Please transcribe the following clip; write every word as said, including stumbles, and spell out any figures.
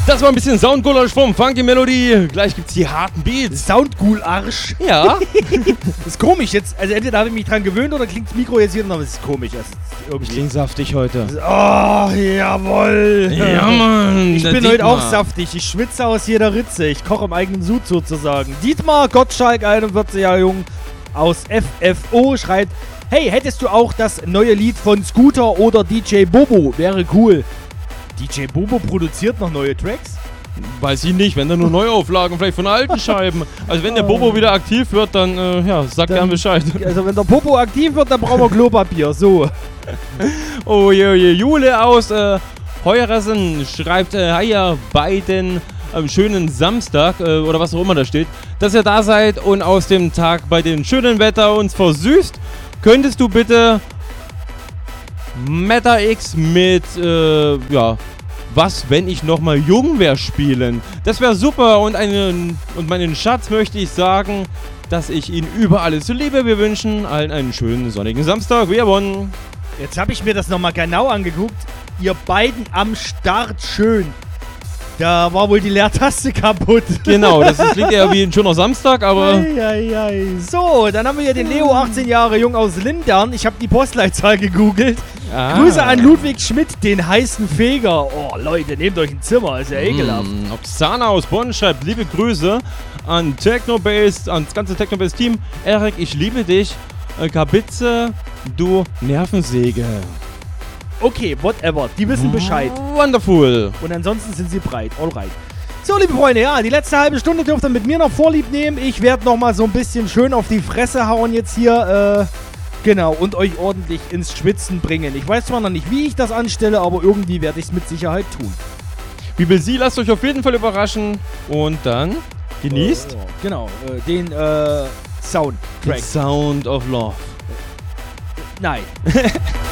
Das war ein bisschen Soundgulasch vom Funky Melody. Gleich gibt's die harten Beats. Soundgul-Arsch. Ja. Das ist komisch jetzt. Also entweder habe ich mich dran gewöhnt oder klingt das Mikro jetzt hier noch. Das ist komisch. Das ist Ich klinge saftig heute. Oh, jawohl. Ja, Mann. Ich der bin heute auch Dietmar. saftig. Ich schwitze aus jeder Ritze. Ich koche im eigenen Sud sozusagen. Dietmar Gottschalk, einundvierzig Jahre jung, aus F F O, schreibt: Hey, hättest du auch das neue Lied von Scooter oder D J Bobo? Wäre cool. D J Bobo produziert noch neue Tracks? Weiß ich nicht, wenn da nur Neuauflagen vielleicht von alten Scheiben. Also wenn der Bobo wieder aktiv wird, dann äh, ja, sag Dann- gern Bescheid. Also wenn der Popo aktiv wird, dann brauchen wir Klopapier. So. Oh je, je, Jule aus äh, Heuressen schreibt, äh, hi ihr beiden, am schönen Samstag äh, oder was auch immer da steht, dass ihr da seid und aus dem Tag bei dem schönen Wetter uns versüßt. Könntest du bitte Meta X mit, äh, ja, was, wenn ich nochmal jung wäre, spielen? Das wäre super und, einen, und meinen Schatz möchte ich sagen, dass ich ihn über alles so liebe. Wir wünschen allen einen schönen sonnigen Samstag. Wir wollen. Jetzt habe ich mir das nochmal genau angeguckt. Ihr beiden am Start schön. Da war wohl die Leertaste kaputt. Genau, das ist, klingt eher wie ein schöner Samstag, aber Eieiei. So, dann haben wir hier den Leo, achtzehn Jahre jung aus Lindern. Ich habe die Postleitzahl gegoogelt. Ah. Grüße an Ludwig Schmidt, den heißen Feger. Oh, Leute, nehmt euch ein Zimmer, ist ja ekelhaft. Mm, Oksana aus Bonn schreibt liebe Grüße an Technobase, ans ganze Technobase-Team. Erik, ich liebe dich. Äh, Kabitze, du Nervensäge. Okay, whatever. Die wissen Bescheid. Wonderful. Und ansonsten sind sie breit. Alright. So, liebe Freunde, ja, die letzte halbe Stunde dürft ihr mit mir noch Vorlieb nehmen. Ich werde nochmal so ein bisschen schön auf die Fresse hauen jetzt hier. Äh, genau, und euch ordentlich ins Schwitzen bringen. Ich weiß zwar noch nicht, wie ich das anstelle, aber irgendwie werde ich es mit Sicherheit tun. Wie will sie, lasst euch auf jeden Fall überraschen. Und dann genießt Äh, genau, äh, den äh, Soundtrack. The Sound of Love. Nein.